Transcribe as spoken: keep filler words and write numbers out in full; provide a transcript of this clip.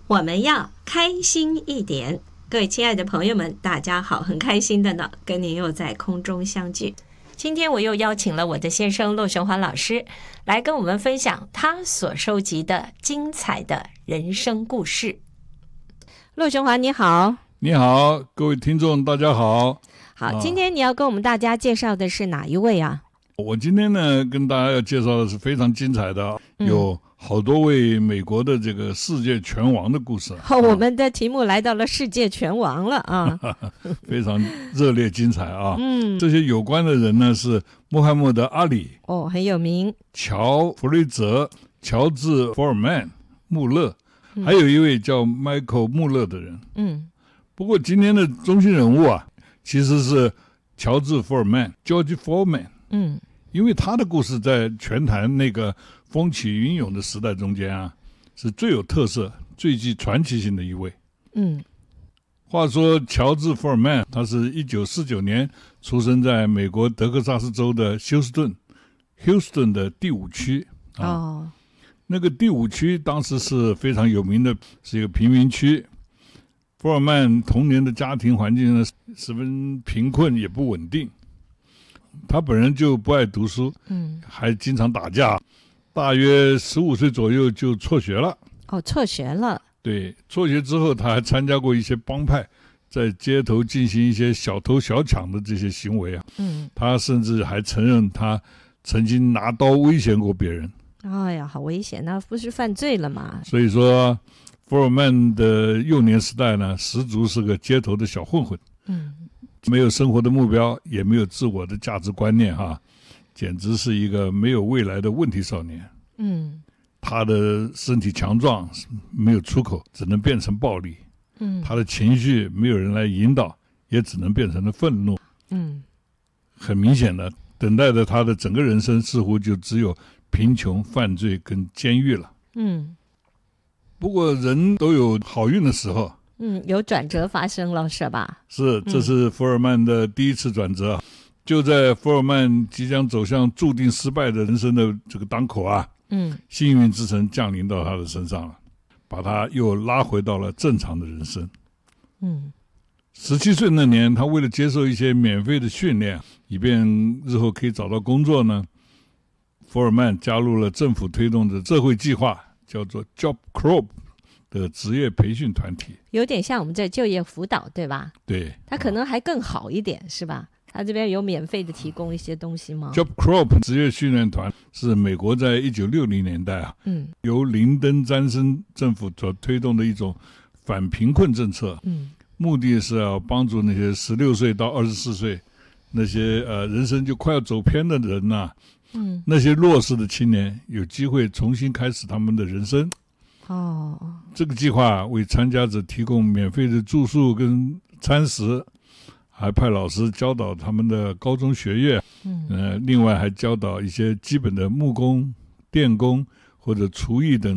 我们要开心一点。各位亲爱的朋友们，大家好，很开心的呢，跟您又在空中相聚。今天我又邀请了我的先生骆雄华老师来跟我们分享他所收集的精彩的人生故事。骆雄华你好。 你好，各位听众大家好。 好，今天你要跟我们大家介绍的是哪一位啊？ 我今天呢跟大家要介绍的是非常精彩的、嗯、有好多位美国的这个世界拳王的故事、 哦、我们的题目来到了世界拳王了啊非常热烈精彩啊。 嗯， 这些有关的人呢是穆罕默德阿里， 哦，很有名， 乔弗雷泽，乔治福尔曼穆勒、嗯、还有一位叫迈克穆勒的人。 嗯， 不过今天的中心人物啊其实是乔治福尔曼 George Foreman。 嗯， 因为他的故事在拳坛那个风起云涌的时代中间啊，是最有特色、最具传奇性的一位。 嗯， 话说乔治福尔曼，他是一九四九年出生在美国德克萨斯州的休斯顿 ，Houston 的第五区啊。 哦， 那个第五区当时是非常有名的，是一个贫民区。福尔曼童年的家庭环境呢，十分贫困也不稳定。他本人就不爱读书， 嗯， 还经常打架，大约十五岁左右就辍学了。 哦，辍学了。 对，辍学之后他还参加过一些帮派，在街头进行一些小偷小抢的这些行为啊。 嗯， 他甚至还承认他曾经拿刀威胁过别人。 哎呀，好危险，那不是犯罪了吗？ 所以说福尔曼的幼年时代呢，十足是个街头的小混混。 嗯， 没有生活的目标，也没有自我的价值观念哈，简直是一个没有未来的问题少年。 嗯， 他的身体强壮，没有出口，只能变成暴力。 嗯， 他的情绪没有人来引导，也只能变成了愤怒。 嗯， 很明显的，等待着他的整个人生似乎就只有贫穷、犯罪跟监狱了。 嗯， 不过人都有好运的时候。 嗯，有转折发生了是吧？ 是，这是福尔曼的第一次转折、嗯、就在福尔曼即将走向注定失败的人生的这个当口啊， 嗯， 幸运之神降临到他的身上了，把他又拉回到了正常的人生。 嗯， 十七岁那年，他为了接受一些免费的训练，以便日后可以找到工作呢，福尔曼加入了政府推动的社会计划，叫做 Job Corps的职业培训团体， 有点像我们这就业辅导对吧？ 对， 他可能还更好一点、嗯、是吧？他这边有免费的提供一些东西吗？ Job Corps 职业训练团是美国在一九六零年代啊， 嗯， 由林登詹森政府所推动的一种反贫困政策， 嗯， 目的是要帮助那些十六岁到二十四岁那些呃人生就快要走偏的人呐、啊， 嗯， 那些弱势的青年有机会重新开始他们的人生。 哦， 这个计划为参加者提供免费的住宿跟餐食，还派老师教导他们的高中学业， 嗯， 呃，另外还教导一些基本的木工、电工或者厨艺等